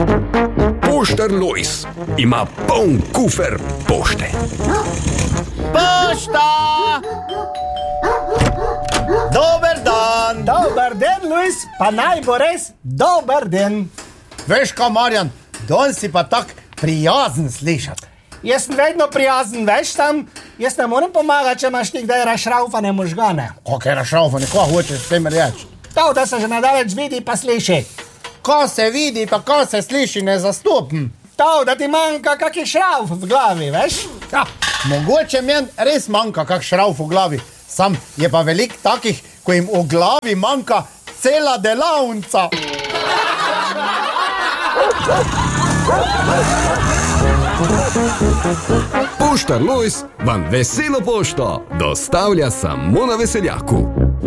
Poštar Lojz ima poln kufer pošte. Pošta! Dober dan! Dober den, Lojz, pa naj bo res dober den. Veš kaj, Marjan, danes si pa tak prijazen slišati. Jaz sem vedno prijazen, veš tam, jaz ne morem pomagati, če imaš ti kdaj razšraufane možgane. Kako je razšraufane, kaj hočeš s tem reči? To, da se že nadaleč vidi pa sliši. Ko se vidi pa ko se sliši, ne zastopim. To, da ti manjka kak šrauf v glavi, veš? Ja, mogoče meni res manjka kak šrauf v glavi, sam je pa veliko takih, ko jim v glavi manjka cela delavnica. Poštar Lojz vam veselo pošto dostavlja samo na Veseljaku.